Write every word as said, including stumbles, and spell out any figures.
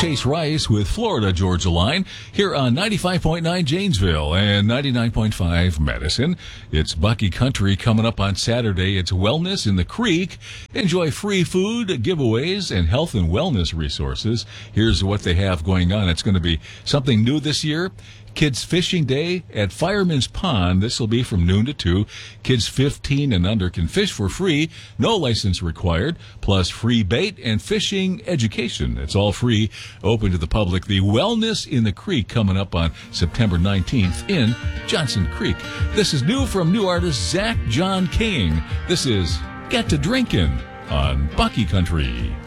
Chase Rice with Florida Georgia Line here on ninety-five point nine Janesville and ninety-nine point five Madison. It's Bucky Country coming up on Saturday. It's Wellness in the Creek. Enjoy free food, giveaways, and health and wellness resources. Here's what they have going on. It's going to be something new this year. Kids Fishing Day at Fireman's Pond. This will be from noon to two. Kids fifteen and under can fish for free. No license required. Plus free bait and fishing education. It's all free, open to the public. The Wellness in the Creek coming up on September nineteenth in Johnson Creek. This is new from new artist Zach John King. This is Get to Drinkin' on Bucky Country.